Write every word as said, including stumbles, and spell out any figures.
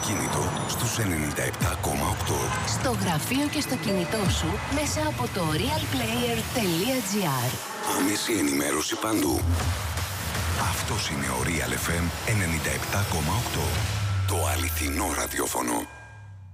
αυτοκίνητο στους ενενήντα επτά κόμμα οκτώ. Στο γραφείο και στο κινητό σου μέσα από το realplayer τελεία gr. Άμεση ενημέρωση παντού. Αυτός είναι ο Real εφ εμ ενενήντα επτά κόμμα οκτώ. Το αληθινό ραδιόφωνο.